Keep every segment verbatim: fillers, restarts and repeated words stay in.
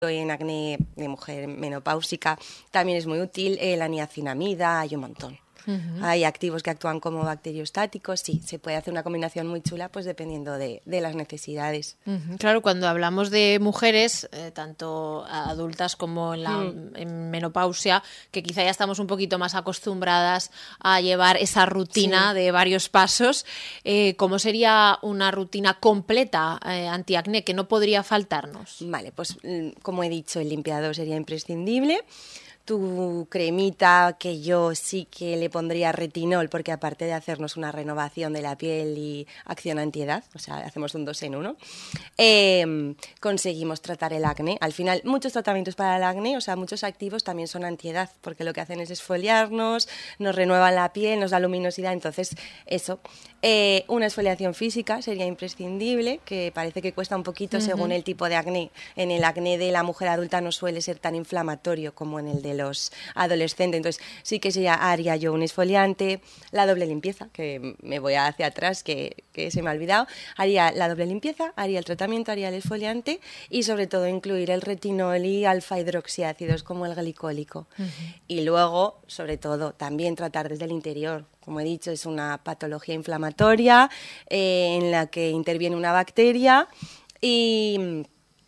en acné de mujer menopáusica también es muy útil, eh, la niacinamida, hay un montón. Uh-huh. Hay activos que actúan como bacteriostáticos, sí, se puede hacer una combinación muy chula pues dependiendo de, de las necesidades. Uh-huh. Claro, cuando hablamos de mujeres, eh, tanto adultas como en la mm. en menopausia, que quizá ya estamos un poquito más acostumbradas a llevar esa rutina sí. de varios pasos, eh, ¿cómo sería una rutina completa eh, antiacné que no podría faltarnos? Vale, pues como he dicho, el limpiador sería imprescindible. Tu cremita, que yo sí que le pondría retinol, porque aparte de hacernos una renovación de la piel y acción antiedad, o sea, hacemos un dos en uno, eh, conseguimos tratar el acné. Al final, muchos tratamientos para el acné, o sea, muchos activos también son antiedad, porque lo que hacen es exfoliarnos, nos renuevan la piel, nos da luminosidad, entonces eso. Eh, una exfoliación física sería imprescindible, que parece que cuesta un poquito uh-huh. según el tipo de acné. En el acné de la mujer adulta no suele ser tan inflamatorio como en el de los adolescentes, entonces sí que sería, haría yo un exfoliante, la doble limpieza, que me voy hacia atrás, que, que se me ha olvidado, haría la doble limpieza, haría el tratamiento, haría el exfoliante y sobre todo incluir el retinol y alfa hidroxiácidos como el glicólico. Uh-huh. Y luego, sobre todo, también tratar desde el interior. Como he dicho, es una patología inflamatoria eh, en la que interviene una bacteria y...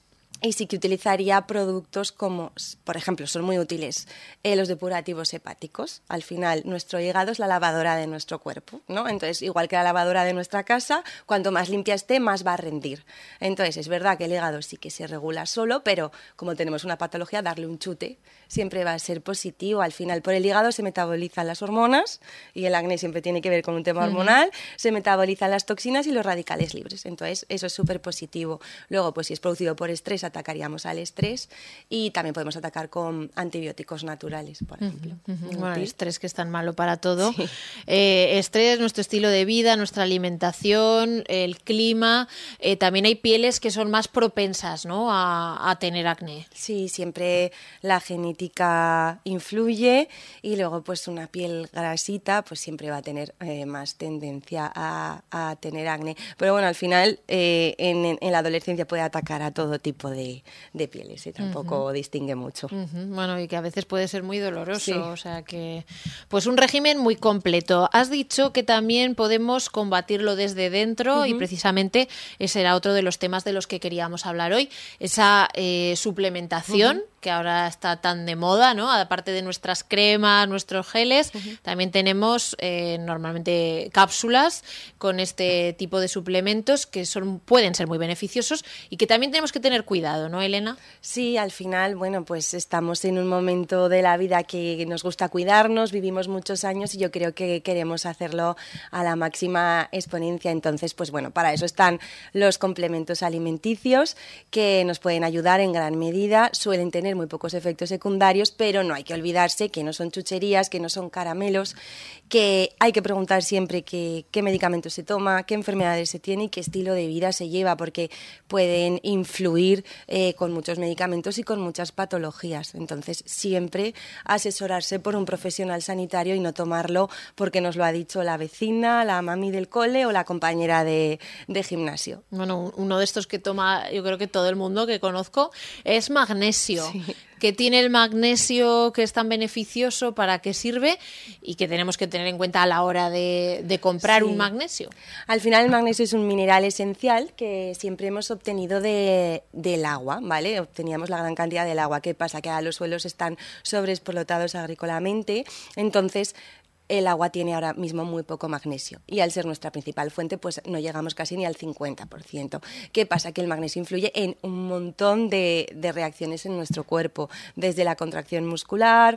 Y sí que utilizaría productos como, por ejemplo, son muy útiles eh, los depurativos hepáticos. Al final, nuestro hígado es la lavadora de nuestro cuerpo, ¿no? Entonces, igual que la lavadora de nuestra casa, cuanto más limpia esté, más va a rendir. Entonces, es verdad que el hígado sí que se regula solo, pero como tenemos una patología, darle un chute siempre va a ser positivo. Al final, por el hígado se metabolizan las hormonas, y el acné siempre tiene que ver con un tema hormonal, uh-huh. se metabolizan las toxinas y los radicales libres. Entonces, eso es súper positivo. Luego, pues si es producido por estrés, atacaríamos al estrés y también podemos atacar con antibióticos naturales, por ejemplo. Uh-huh, uh-huh. Bueno, el estrés que es tan malo para todo. Sí. Eh, estrés, nuestro estilo de vida, nuestra alimentación, el clima. Eh, también hay pieles que son más propensas, ¿no?, a, a tener acné. Sí, siempre la genética influye y luego pues una piel grasita pues siempre va a tener eh, más tendencia a, a tener acné. Pero bueno, al final eh, en, en la adolescencia puede atacar a todo tipo de De, de pieles, y tampoco uh-huh. distingue mucho. Uh-huh. Bueno, y que a veces puede ser muy doloroso, sí. o sea que... Pues un régimen muy completo. Has dicho que también podemos combatirlo desde dentro uh-huh. y precisamente ese era otro de los temas de los que queríamos hablar hoy, esa eh, suplementación uh-huh. que ahora está tan de moda, ¿no? Aparte de nuestras cremas, nuestros geles, uh-huh. también tenemos eh, normalmente cápsulas con este tipo de suplementos que son pueden ser muy beneficiosos y que también tenemos que tener cuidado, ¿no, Elena? Sí, al final, bueno, pues estamos en un momento de la vida que nos gusta cuidarnos, vivimos muchos años y yo creo que queremos hacerlo a la máxima exponencia. Entonces, pues bueno, para eso están los complementos alimenticios que nos pueden ayudar en gran medida, suelen tener muy pocos efectos secundarios, pero no hay que olvidarse que no son chucherías, que no son caramelos, que hay que preguntar siempre qué, qué medicamentos se toma, qué enfermedades se tiene y qué estilo de vida se lleva, porque pueden influir eh, con muchos medicamentos y con muchas patologías. Entonces, siempre asesorarse por un profesional sanitario y no tomarlo porque nos lo ha dicho la vecina, la mami del cole o la compañera de, de gimnasio. Bueno, uno de estos que toma, yo creo que todo el mundo que conozco, es magnesio. Sí. ¿Qué tiene el magnesio que es tan beneficioso? ¿Para qué sirve? Y que tenemos que tener en cuenta a la hora de, de comprar sí. un magnesio. Al final el magnesio es un mineral esencial que siempre hemos obtenido de, del agua, ¿vale? Obteníamos la gran cantidad del agua. ¿Qué pasa? Que ahora los suelos están sobreexplotados agrícolamente, entonces el agua tiene ahora mismo muy poco magnesio y al ser nuestra principal fuente pues no llegamos casi ni al cincuenta por ciento. ¿Qué pasa? Que el magnesio influye en un montón de, de reacciones en nuestro cuerpo, desde la contracción muscular,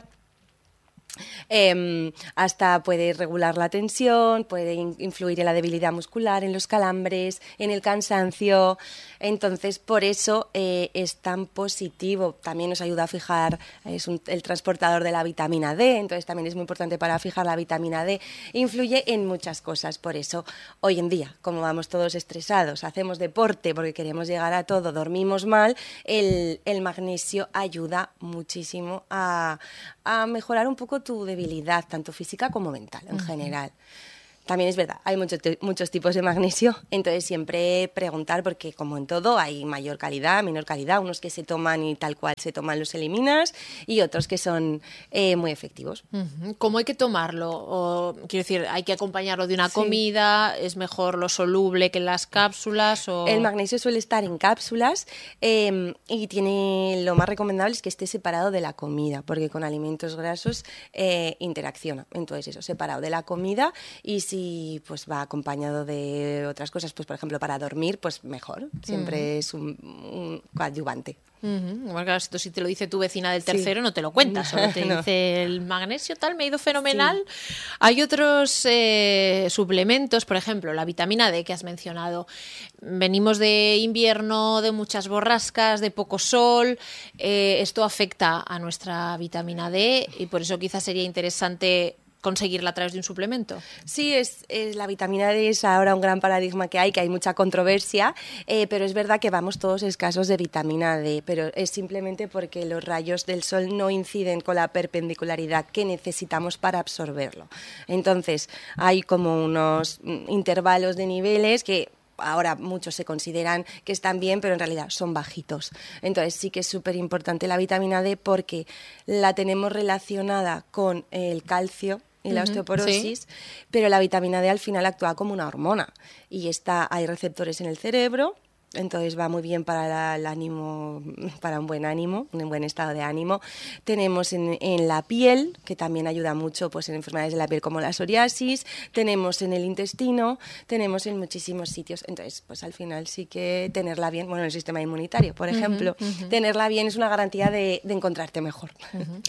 Eh, hasta puede regular la tensión, puede in- influir en la debilidad muscular, en los calambres, en el cansancio. Entonces, por eso eh, es tan positivo. También nos ayuda a fijar, es un, el transportador de la vitamina D, entonces también es muy importante para fijar la vitamina D. Influye en muchas cosas, por eso hoy en día, como vamos todos estresados, hacemos deporte porque queremos llegar a todo, dormimos mal, el, el magnesio ayuda muchísimo a, a mejorar un poco tu debilidad, tanto física como mental en uh-huh. general. también es verdad, hay muchos, muchos tipos de magnesio, entonces siempre preguntar, porque como en todo hay mayor calidad, menor calidad, unos que se toman y tal cual se toman los eliminas y otros que son eh, muy efectivos. ¿Cómo hay que tomarlo? O, quiero decir, ¿hay que acompañarlo de una sí. comida? ¿Es mejor lo soluble que las cápsulas? O... El magnesio suele estar en cápsulas eh, y tiene lo más recomendable es que esté separado de la comida, porque con alimentos grasos eh, interacciona. Entonces eso, separado de la comida, y si pues va acompañado de otras cosas, pues por ejemplo para dormir, pues mejor. Siempre uh-huh. es un, un coadyuvante. Uh-huh. Bueno, claro, esto si te lo dice tu vecina del tercero, sí. no te lo cuentas, solo te no. dice el magnesio tal, me ha ido fenomenal. Sí. Hay otros eh, suplementos, por ejemplo, la vitamina D que has mencionado. Venimos de invierno, de muchas borrascas, de poco sol. Eh, esto afecta a nuestra vitamina D y por eso quizás sería interesante conseguirla a través de un suplemento. Sí, es, es la vitamina D es ahora un gran paradigma que hay, que hay mucha controversia, eh, pero es verdad que vamos todos escasos de vitamina D, pero es simplemente porque los rayos del sol no inciden con la perpendicularidad que necesitamos para absorberlo. Entonces, hay como unos intervalos de niveles que ahora muchos se consideran que están bien, pero en realidad son bajitos. Entonces sí que es súper importante la vitamina D porque la tenemos relacionada con el calcio y la uh-huh, osteoporosis, sí. pero la vitamina D al final actúa como una hormona y está, hay receptores en el cerebro, entonces va muy bien para la, el ánimo, para un buen ánimo, un buen estado de ánimo. Tenemos en, en la piel, que también ayuda mucho pues, en enfermedades de la piel como la psoriasis, tenemos en el intestino, tenemos en muchísimos sitios. Entonces, pues al final sí que tenerla bien, bueno, en el sistema inmunitario, por ejemplo, uh-huh, uh-huh. tenerla bien es una garantía de, de encontrarte mejor. Uh-huh.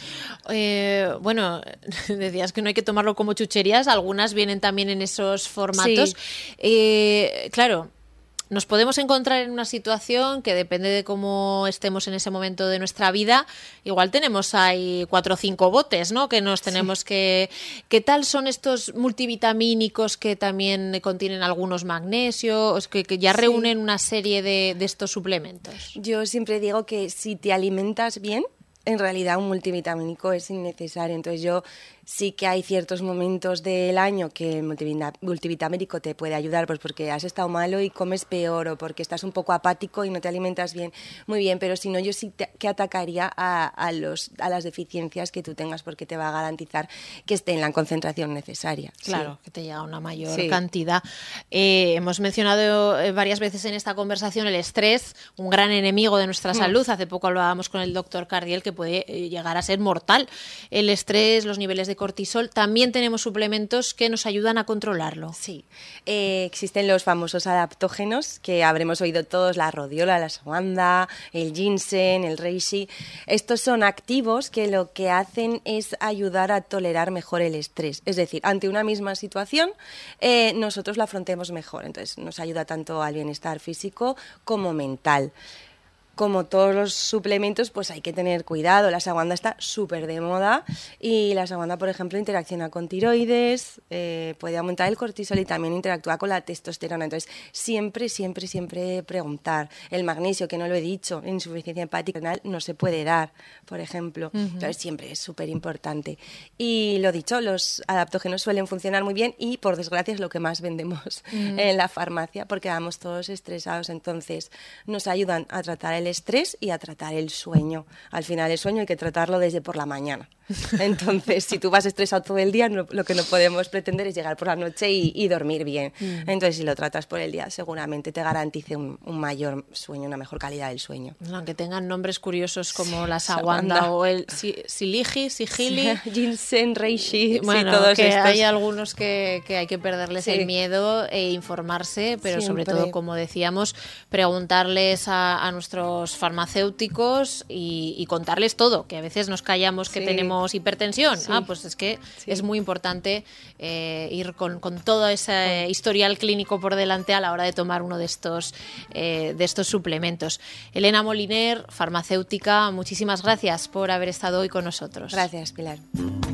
Eh, bueno, decías que no hay que tomarlo como chucherías, algunas vienen también en esos formatos. Sí. Eh, claro, nos podemos encontrar en una situación que depende de cómo estemos en ese momento de nuestra vida. Igual tenemos ahí cuatro o cinco botes, ¿no? Que nos tenemos sí. que... ¿Qué tal son estos multivitamínicos que también contienen algunos magnesios, que, que ya sí. reúnen una serie de, de estos suplementos? Yo siempre digo que si te alimentas bien, en realidad un multivitamínico es innecesario. Entonces yo sí que hay ciertos momentos del año que el multivitamínico te puede ayudar, pues porque has estado malo y comes peor o porque estás un poco apático y no te alimentas bien, muy bien, pero si no yo sí te, que atacaría a, a, los, a las deficiencias que tú tengas porque te va a garantizar que esté en la concentración necesaria. Claro, sí. que te llega una mayor sí. cantidad. Eh, hemos mencionado varias veces en esta conversación el estrés, un gran enemigo de nuestra mm. salud. Hace poco hablábamos con el doctor Cardiel que puede llegar a ser mortal. El estrés, los niveles de cortisol, también tenemos suplementos que nos ayudan a controlarlo. Sí, eh, existen los famosos adaptógenos que habremos oído todos, la rodiola, la ashwagandha, el ginseng, el reishi. Estos son activos que lo que hacen es ayudar a tolerar mejor el estrés. Es decir, ante una misma situación, eh, nosotros la afrontemos mejor. Entonces, nos ayuda tanto al bienestar físico como mental. Como todos los suplementos, pues hay que tener cuidado. La ashwagandha está súper de moda y la ashwagandha, por ejemplo, interacciona con tiroides, eh, puede aumentar el cortisol y también interactúa con la testosterona. Entonces, siempre, siempre, siempre preguntar. El magnesio, que no lo he dicho, insuficiencia hepática renal no se puede dar, por ejemplo. Uh-huh. Entonces, siempre es súper importante. Y lo dicho, los adaptógenos suelen funcionar muy bien y, por desgracia, es lo que más vendemos uh-huh. en la farmacia porque vamos todos estresados. Entonces, nos ayudan a tratar el estrés y a tratar el sueño. Al final el sueño hay que tratarlo desde por la mañana. Entonces, si tú vas estresado todo el día, no, lo que no podemos pretender es llegar por la noche y, y dormir bien. Mm. Entonces, si lo tratas por el día, seguramente te garantice un, un mayor sueño, una mejor calidad del sueño. Aunque tengan nombres curiosos como sí, la ashwagandha o el si, siligi, sigili, sí, ginseng, reishi, bueno, sí, todos que estos. Hay algunos que, que hay que perderles sí. el miedo e informarse, pero Siempre. sobre todo, como decíamos, preguntarles a, a nuestros farmacéuticos y, y contarles todo, que a veces nos callamos que sí. tenemos hipertensión. Sí. Ah, pues es que sí. es muy importante eh, ir con, con todo ese sí. historial clínico por delante a la hora de tomar uno de estos, eh, de estos suplementos. Elena Moliner, farmacéutica, muchísimas gracias por haber estado hoy con nosotros. Gracias, Pilar.